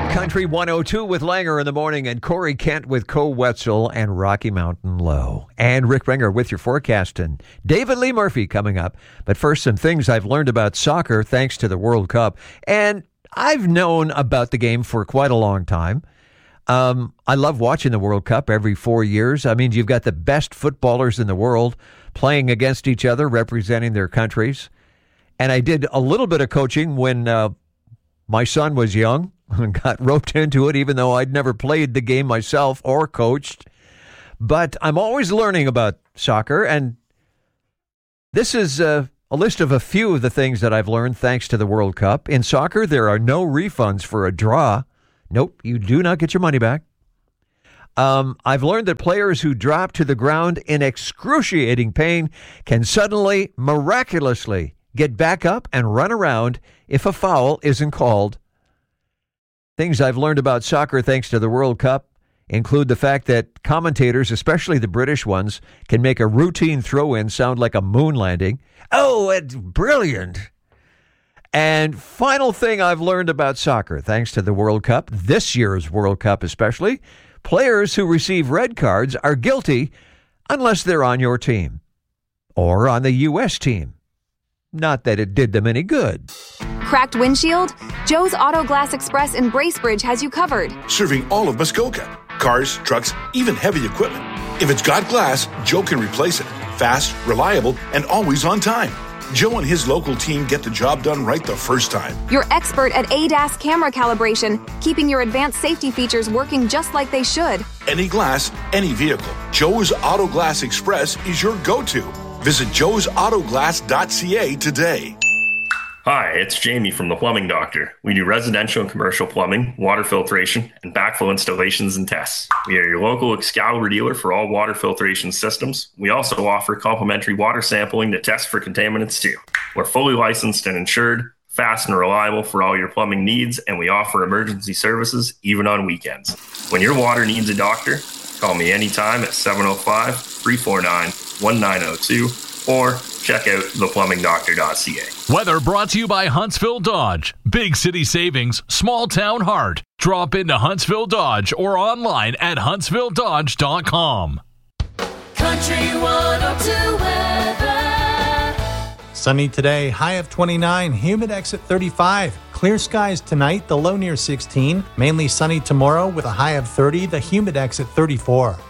Country 102 with Langer in the morning and Corey Kent with Co Wetzel and Rocky Mountain Low. And Rick Ringer with your forecast and David Lee Murphy coming up. But first, some things I've learned about soccer thanks to the World Cup. And I've known about the game for quite a long time. I love watching the World Cup every 4 years. I mean, you've got the best footballers in the world playing against each other, representing their countries. And I did a little bit of coaching when my son was young and got roped into it, even though I'd never played the game myself or coached. But I'm always learning about soccer, and this is a list of a few of the things that I've learned thanks to the World Cup. In soccer, there are no refunds for a draw. Nope, you do not get your money back. I've learned that players who drop to the ground in excruciating pain can suddenly, miraculously, get back up and run around if a foul isn't called. Things I've learned about soccer thanks to the World Cup include the fact that commentators, especially the British ones, can make a routine throw-in sound like a moon landing. Oh, it's brilliant. And final thing I've learned about soccer thanks to the World Cup, this year's World Cup especially, players who receive red cards are guilty unless they're on your team or on the U.S. team. Not that it did them any good. Cracked windshield? Joe's Auto Glass Express in Bracebridge has you covered. Serving all of Muskoka. Cars, trucks, even heavy equipment. If it's got glass, Joe can replace it. Fast, reliable, and always on time. Joe and his local team get the job done right the first time. You're expert at ADAS camera calibration, keeping your advanced safety features working just like they should. Any glass, any vehicle. Joe's Auto Glass Express is your go-to. Visit joesautoglass.ca today. Hi, it's Jamie from The Plumbing Doctor. We do residential and commercial plumbing, water filtration, and backflow installations and tests. We are your local Excalibur dealer for all water filtration systems. We also offer complimentary water sampling to test for contaminants too. We're fully licensed and insured, fast and reliable for all your plumbing needs, and we offer emergency services even on weekends. When your water needs a doctor, call me anytime at 705-349-1902 or check out theplumbingdoctor.ca. Weather brought to you by Huntsville Dodge. Big city savings, small town heart. Drop into Huntsville Dodge or online at huntsvilledodge.com. Country 102 weather. Sunny today, high of 29, humid exit 35. Clear skies tonight, the low near 16. Mainly sunny tomorrow with a high of 30, the humid exit 34.